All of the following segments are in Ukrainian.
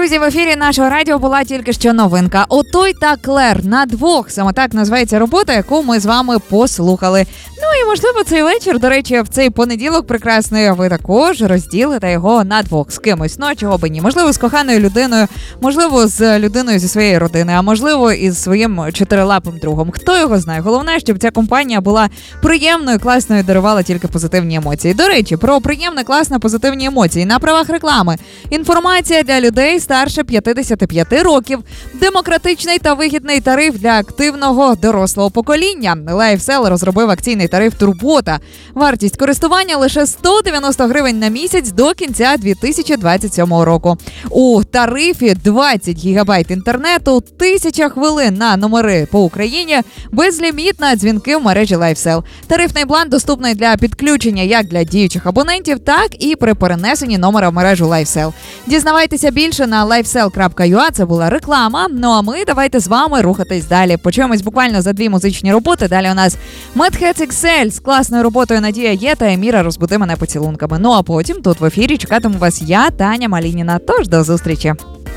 Друзі, в ефірі нашого радіо була тільки що новинка. «Отой та Клер» на двох. Саме так називається робота, яку ми з вами послухали. Ну і, можливо, цей вечір, до речі, в цей понеділок прекрасний, ви також розділите його на двох з кимось. Ну, а чого би ні? Можливо, з коханою людиною, можливо, з людиною зі своєї родини, а можливо, із своїм чотирилапим другом. Хто його знає? Головне, щоб ця компанія була приємною, класною, дарувала тільки позитивні емоції. До речі, про приємне, класне, позитивні емоції. На правах реклами. Інформація для людей старше 55 років. Демократичний та вигідний тариф для активного дорослого покоління. LifeSell розробив акційний тариф «Турбота». Вартість користування лише 190 гривень на місяць до кінця 2027 року. У тарифі 20 гігабайт інтернету, 1000 хвилин на номери по Україні, безлімітна дзвінки в мережі LifeSell. Тарифний план доступний для підключення як для діючих абонентів, так і при перенесенні номера в мережу LifeSell. Дізнавайтеся більше на lifesell.ua. Це була реклама. Ну а ми давайте з вами рухатись далі. Почуємось буквально за 2 музичні роботи. Далі у нас Mad Hats XL з класною роботою Надія Є та Еміра «Розбуди мене поцілунками». Ну а потім тут в ефірі чекатиму вас я, Таня Малініна. Тож до зустрічі.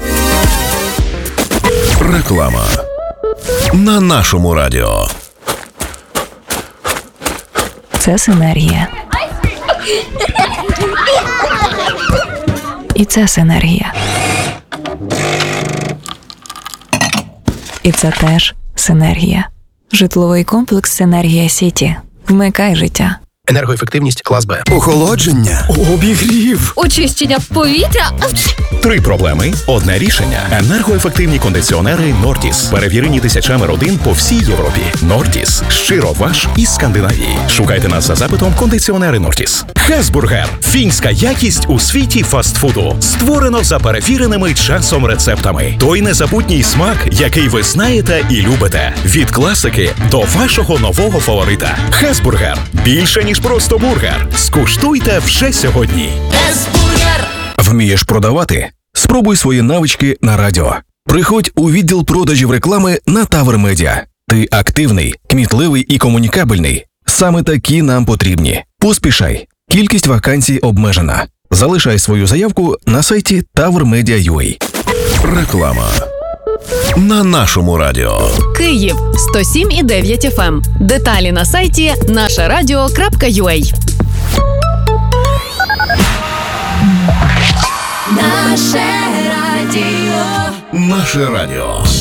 Реклама на нашому радіо. Це синергія. І це синергія. І це теж синергія. Житловий комплекс «Синергія Сіті». Вмикай життя. Енергоефективність клас Б. Охолодження. Обігрів. Очищення повітря. 3 проблеми, одне рішення. Енергоефективні кондиціонери «Нортіс». Перевірені тисячами родин по всій Європі. «Нортіс». Щиро ваш із Скандинавії. Шукайте нас за запитом «Кондиціонери Нортіс». Хесбургер. Фінська якість у світі фастфуду. Створено за перевіреними часом рецептами. Той незабутній смак, який ви знаєте і любите. Від класики до вашого нового фаворита. Хесбургер. Більше, ніж просто бургер. Скуштуйте вже сьогодні. Вмієш продавати? Спробуй свої навички на радіо. Приходь у відділ продажів реклами на Тавр Медіа. Ти активний, кмітливий і комунікабельний. Саме такі нам потрібні. Поспішай. Кількість вакансій обмежена. Залишай свою заявку на сайті tavrmedia.ua. Реклама на нашому радіо. Київ 107,9 FM. Деталі на сайті нашерадіо.ua. Наше радіо.